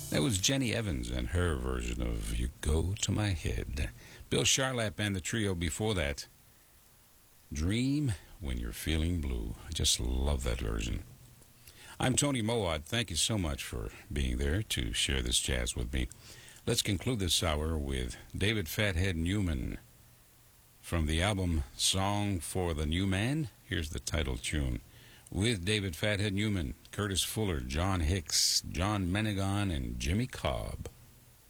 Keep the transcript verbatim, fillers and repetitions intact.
That was Jenny Evans and her version of You Go to My Head. Bill Charlap and the trio before that. Dream When You're Feeling Blue. I just love that version. I'm Tony Moad. Thank you so much for being there to share this jazz with me. Let's conclude this hour with David Fathead Newman. From the album Song for the New Man, here's the title tune. With David Fathead Newman, Curtis Fuller, John Hicks, John Menegon, and Jimmy Cobb.